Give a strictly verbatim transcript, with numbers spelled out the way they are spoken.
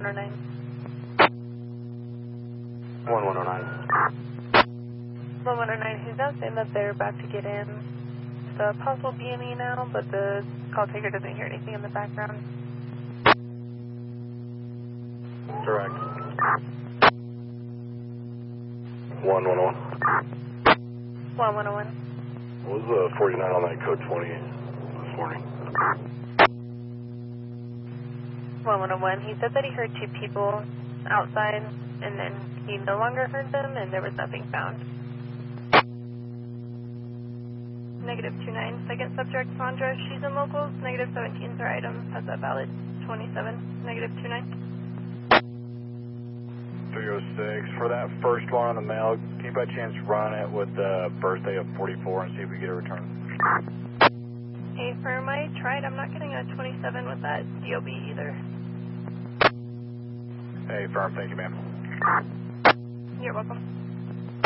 one oh nine. one one oh nine. one one oh nine, he's now saying that they're about to get in the possible B and E now, but the call taker doesn't hear anything in the background. Direct. one one oh one. one one oh one. What was the forty-nine on that code twenty this morning? one one oh one, he said that he heard two people outside, and then he no longer heard them, and there was nothing found. Negative two nine, second subject, Sandra, she's in locals. Negative seventeen, her item has a valid twenty-seven. Negative two nine. three oh six, for that first one on the mail, can you by chance run it with the birthday of forty-four and see if we get a return? Hey, firm, I tried. I'm not getting a twenty-seven with that D O B either. Hey, firm, thank you, ma'am. You're welcome.